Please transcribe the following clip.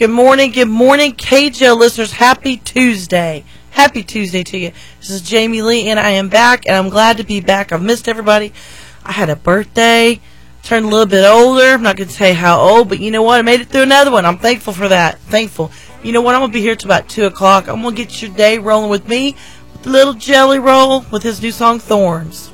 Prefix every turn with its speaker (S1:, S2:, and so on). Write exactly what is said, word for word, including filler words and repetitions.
S1: Good morning, good morning, K J O listeners. Happy Tuesday. Happy Tuesday to you. This is Jamie Lee, and I am back, and I'm glad to be back. I've missed everybody. I had a birthday, turned a little bit older. I'm not going to say how old, but you know what? I made it through another one. I'm thankful for that. Thankful. You know what? I'm going to be here till about two o'clock. I'm going to get your day rolling with me, with the little Jelly Roll, with his new song, Thorns.